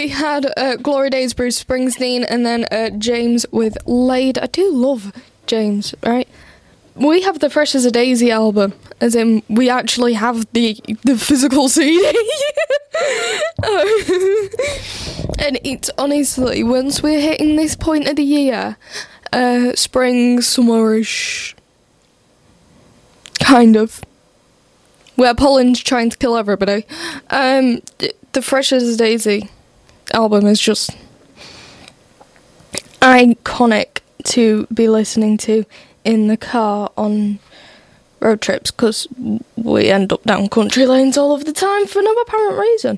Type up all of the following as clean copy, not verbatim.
we had Glory Days, Bruce Springsteen, and then James with Laid. I do love James, right? We have the Fresh as a Daisy album, as in we actually have the physical CD. And it's honestly, once we're hitting this point of the year, spring, summerish, kind of, where pollen's trying to kill everybody, the Fresh as a Daisy album is just iconic to be listening to in the car on road trips, because we end up down country lanes all of the time for no apparent reason.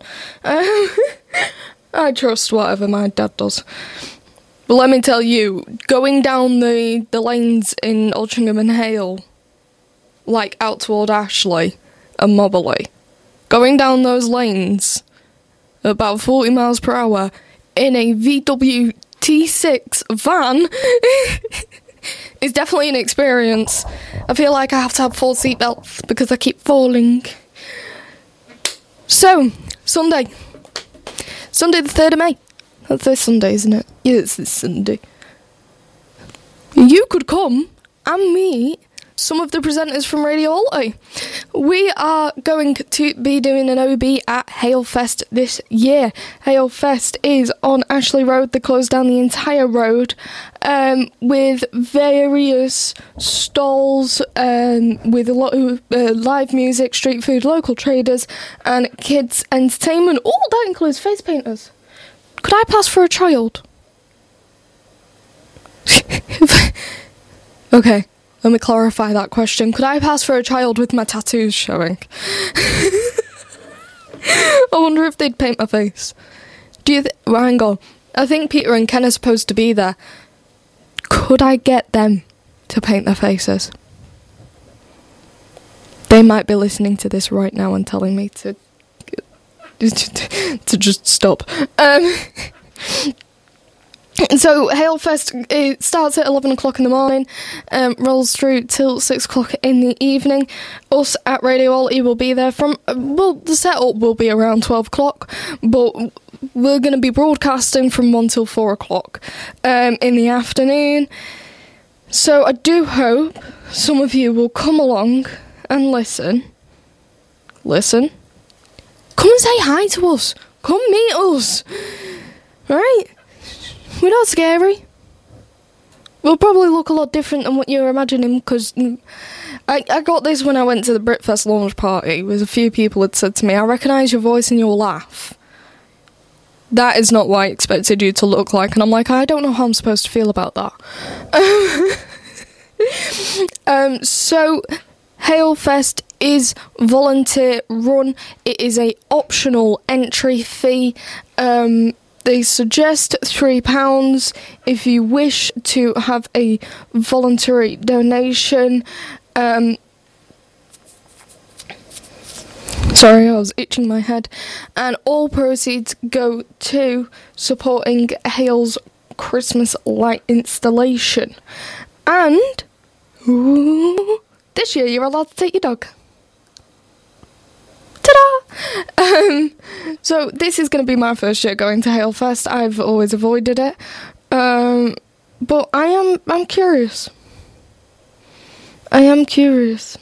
I trust whatever my dad does. But let me tell you, going down the lanes in Altrincham and Hale, like out toward Ashley and Mobberley, going down those lanes at about 40 miles per hour in a VW T6 van is definitely an experience. I feel like I have to have 4 seatbelts because I keep falling. So, Sunday the 3rd of May. That's this Sunday, isn't it? Yeah, it's this Sunday. You could come and meet some of the presenters from Radio Alto. We are going to be doing an OB at Halefest this year. Halefest is on Ashley Road. They closed down the entire road with various stalls with a lot of live music, street food, local traders, and kids' entertainment. Oh, that includes face painters. Could I pass for a child? Okay. Let me clarify that question. Could I pass for a child with my tattoos showing? I wonder if they'd paint my face. Do you hang on. I think Peter and Ken are supposed to be there. Could I get them to paint their faces? They might be listening to this right now and telling me to just stop. So, Halefest, it starts at 11 o'clock in the morning, rolls through till 6 o'clock in the evening. Us at Radio Alto will be there from, the setup will be around 12 o'clock, but we're going to be broadcasting from 1 till 4 o'clock in the afternoon. So, I do hope some of you will come along and listen. Come and say hi to us. Come meet us. Right? We're not scary. We'll probably look a lot different than what you're imagining, because I got this when I went to the Britfest launch party, with a few people had said to me, I recognise your voice and your laugh. That is not what I expected you to look like. And I'm like, I don't know how I'm supposed to feel about that. So, Halefest is volunteer run. It is a optional entry fee. They suggest £3 if you wish to have a voluntary donation. Sorry, I was itching my head. And all proceeds go to supporting Hale's Christmas light installation. And this year you're allowed to take your dog. Ta-da! So this is going to be my first year going to Halefest. I've always avoided it. But I'm curious. I am curious.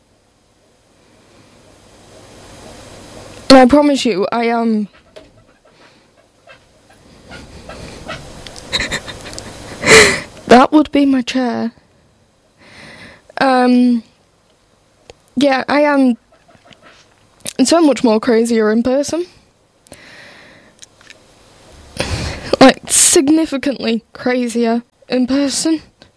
And I promise you, I am... That would be my chair. Yeah, I am so much more crazier in person. Like, significantly crazier in person.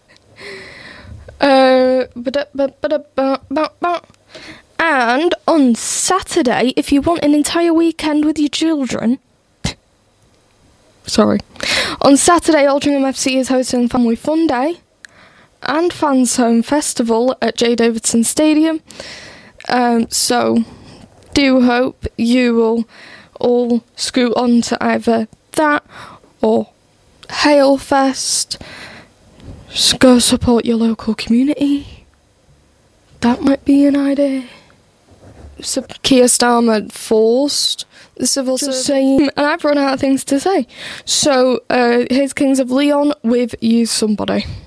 And on Saturday, if you want an entire weekend with your children... Sorry. On Saturday, Altrincham FC is hosting Family Fun Day and Fans Home Festival at J. Davidson Stadium. So, do hope you will all scoot on to either that or Halefest. Just go support your local community. That might be an idea. Keir Starmer forced the civil service, and I've run out of things to say. So here's Kings of Leon with Use Somebody.